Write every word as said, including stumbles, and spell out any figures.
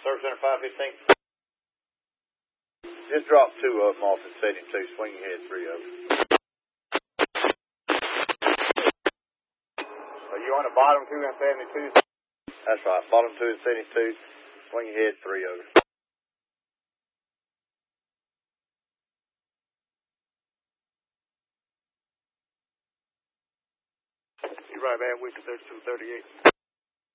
Service Center five fifteen. Just drop two of them off at seventy-two. Swing your head, three over. Are you on the bottom two and seventy-two? That's right. Bottom two and seventy-two. Swing your head, three over. You're right, man. Week to thirty-two thirty-eight.